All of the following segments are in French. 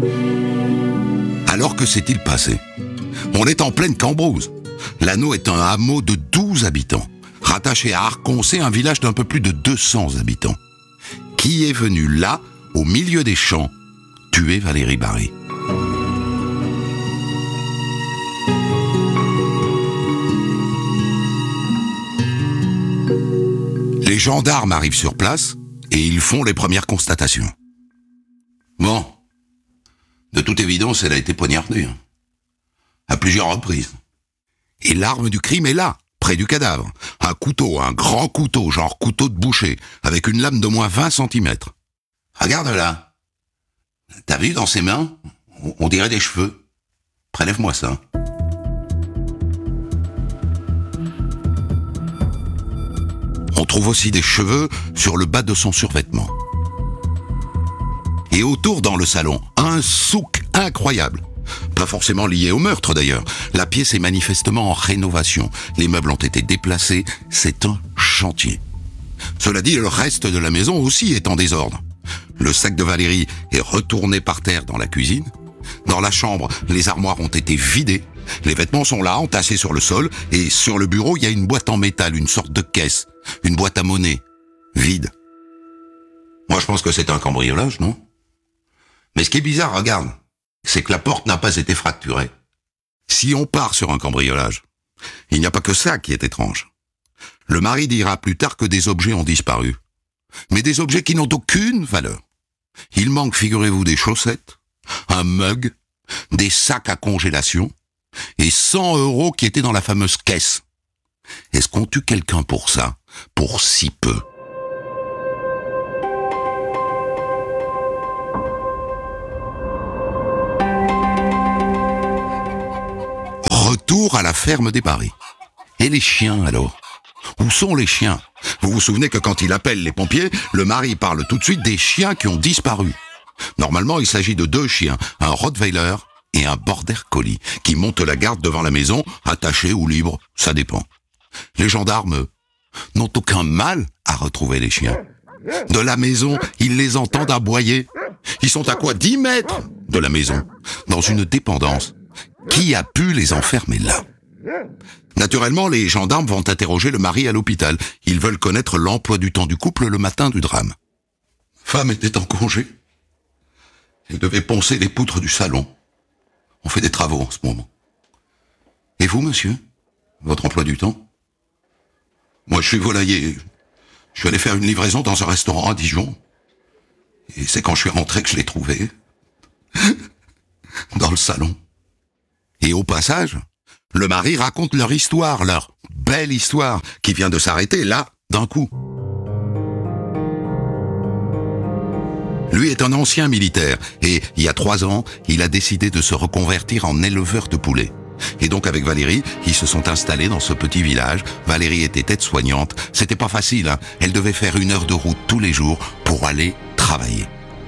Alors que s'est-il passé? On est en pleine Cambrousse. Lanneau est un hameau de 12 habitants, rattaché à Arconcé, un village d'un peu plus de 200 habitants. Qui est venu là, au milieu des champs, tuer Valérie Barry? Les gendarmes arrivent sur place et ils font les premières constatations. Bon, de toute évidence, elle a été poignardée, à plusieurs reprises. Et l'arme du crime est là, près du cadavre. Un couteau, un grand couteau, genre couteau de boucher, avec une lame d'au moins 20 cm. Regarde là. T'as vu dans ses mains? On dirait des cheveux. Prélève-moi ça. On trouve aussi des cheveux sur le bas de son survêtement. Et autour dans le salon, un souk incroyable. Pas forcément lié au meurtre d'ailleurs. La pièce est manifestement en rénovation. Les meubles ont été déplacés. C'est un chantier. Cela dit, le reste de la maison aussi est en désordre. Le sac de Valérie est retourné par terre dans la cuisine. Dans la chambre, les armoires ont été vidées. Les vêtements sont là, entassés sur le sol. Et sur le bureau, il y a une boîte en métal, une sorte de caisse. Une boîte à monnaie. Vide. Moi, je pense que c'est un cambriolage, non? Mais ce qui est bizarre, regarde, c'est que la porte n'a pas été fracturée. Si on part sur un cambriolage, il n'y a pas que ça qui est étrange. Le mari dira plus tard que des objets ont disparu. Mais des objets qui n'ont aucune valeur. Il manque, figurez-vous, des chaussettes, un mug, des sacs à congélation et 100 € qui étaient dans la fameuse caisse. Est-ce qu'on tue quelqu'un pour ça, pour si peu? Retour à la ferme des Barry. Et les chiens alors? Où sont les chiens? Vous vous souvenez que quand il appelle les pompiers, le mari parle tout de suite des chiens qui ont disparu. Normalement, il s'agit de 2 chiens, un Rottweiler et un Border Collie, qui montent la garde devant la maison, attachés ou libres, ça dépend. Les gendarmes, eux, n'ont aucun mal à retrouver les chiens. De la maison, ils les entendent aboyer. Ils sont à quoi 10 mètres de la maison, dans une dépendance. Qui a pu les enfermer là? Naturellement, les gendarmes vont interroger le mari à l'hôpital. Ils veulent connaître l'emploi du temps du couple le matin du drame. Femme était en congé. Elle devait poncer les poutres du salon. On fait des travaux en ce moment. Et vous, monsieur? Votre emploi du temps? Moi, je suis volailler. Je suis allé faire une livraison dans un restaurant à Dijon. Et c'est quand je suis rentré que je l'ai trouvé. Dans le salon. Et au passage, le mari raconte leur histoire, leur belle histoire, qui vient de s'arrêter là, d'un coup. Lui est un ancien militaire, et il y a 3 ans, il a décidé de se reconvertir en éleveur de poulets. Et donc avec Valérie, ils se sont installés dans ce petit village. Valérie était aide-soignante. C'était pas facile, hein. Elle devait faire 1 heure de route tous les jours pour aller travailler.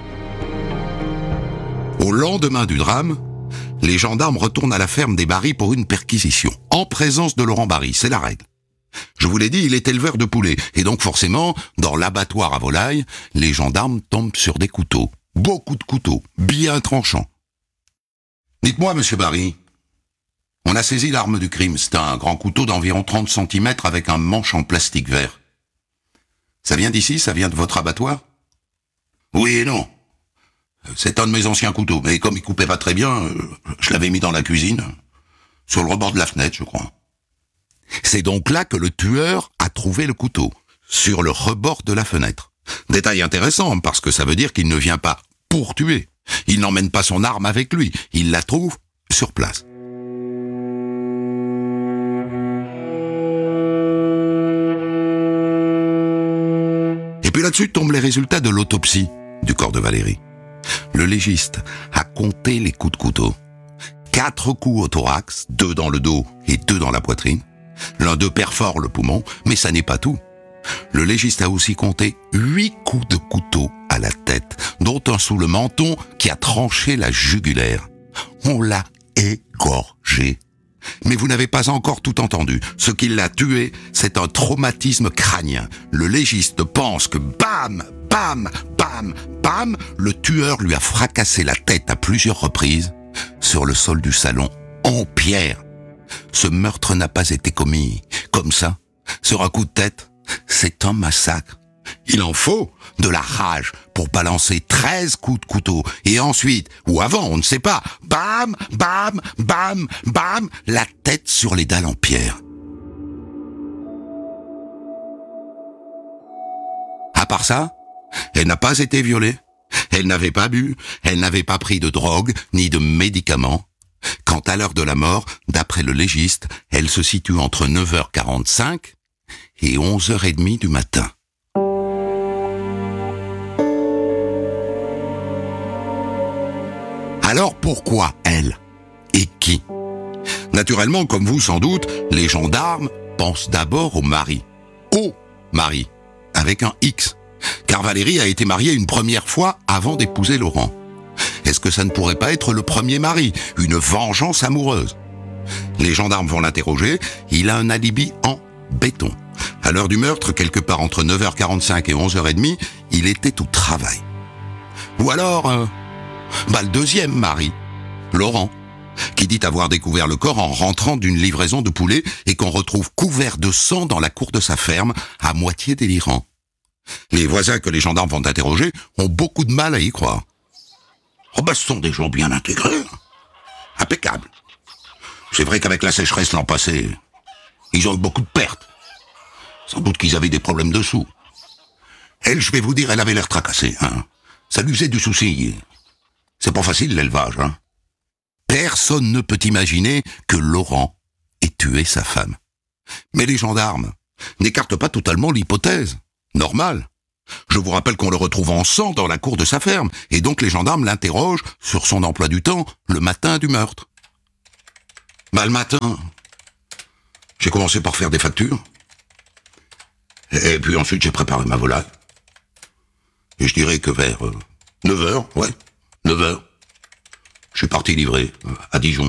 Au lendemain du drame, les gendarmes retournent à la ferme des Barry pour une perquisition, en présence de Laurent Barry, c'est la règle. Je vous l'ai dit, il est éleveur de poulets, et donc forcément, dans l'abattoir à volailles, les gendarmes tombent sur des couteaux. Beaucoup de couteaux, bien tranchants. Dites-moi, monsieur Barry, on a saisi l'arme du crime, c'est un grand couteau d'environ 30 cm avec un manche en plastique vert. Ça vient d'ici, ça vient de votre abattoir? Oui et non. C'est un de mes anciens couteaux, mais comme il coupait pas très bien, je l'avais mis dans la cuisine, sur le rebord de la fenêtre, je crois. C'est donc là que le tueur a trouvé le couteau, sur le rebord de la fenêtre. Détail intéressant, parce que ça veut dire qu'il ne vient pas pour tuer. Il n'emmène pas son arme avec lui, il la trouve sur place. Et puis là-dessus tombent les résultats de l'autopsie du corps de Valérie. Le légiste a compté les coups de couteau. 4 coups au thorax, 2 dans le dos et 2 dans la poitrine. L'un d'eux perfore le poumon, mais ça n'est pas tout. Le légiste a aussi compté 8 coups de couteau à la tête, dont un sous le menton qui a tranché la jugulaire. On l'a égorgé. Mais vous n'avez pas encore tout entendu. Ce qui l'a tué, c'est un traumatisme crânien. Le légiste pense que bam, bam, bam, bam, le tueur lui a fracassé la tête à plusieurs reprises sur le sol du salon, en pierre. Ce meurtre n'a pas été commis comme ça, sur un coup de tête. C'est un massacre. Il en faut de la rage pour balancer 13 coups de couteau. Et ensuite, ou avant, on ne sait pas, bam, bam, bam, bam, la tête sur les dalles en pierre. À part ça, elle n'a pas été violée. Elle n'avait pas bu, elle n'avait pas pris de drogue, ni de médicaments. Quant à l'heure de la mort, d'après le légiste, elle se situe entre 9h45 et 11h30 du matin. Alors pourquoi elle? Et qui? Naturellement, comme vous sans doute, les gendarmes pensent d'abord au mari. Au mari, avec un X. Car Valérie a été mariée une première fois avant d'épouser Laurent. Est-ce que ça ne pourrait pas être le premier mari, une vengeance amoureuse? Les gendarmes vont l'interroger, il a un alibi en béton. À l'heure du meurtre, quelque part entre 9h45 et 11h30, il était au travail. Ou alors, le deuxième mari, Laurent, qui dit avoir découvert le corps en rentrant d'une livraison de poulet et qu'on retrouve couvert de sang dans la cour de sa ferme, à moitié délirant. Les voisins que les gendarmes vont interroger ont beaucoup de mal à y croire. Ce sont des gens bien intégrés, impeccables. C'est vrai qu'avec la sécheresse l'an passé, ils ont eu beaucoup de pertes. Sans doute qu'ils avaient des problèmes de sous. Elle, je vais vous dire, elle avait l'air tracassée. Ça lui faisait du souci. C'est pas facile l'élevage. Personne ne peut imaginer que Laurent ait tué sa femme. Mais les gendarmes n'écartent pas totalement l'hypothèse. Normal. Je vous rappelle qu'on le retrouve en sang dans la cour de sa ferme, et donc les gendarmes l'interrogent sur son emploi du temps le matin du meurtre. Le matin, j'ai commencé par faire des factures, et puis ensuite j'ai préparé ma volaille. Et je dirais que vers 9h, 9h, je suis parti livrer à Dijon.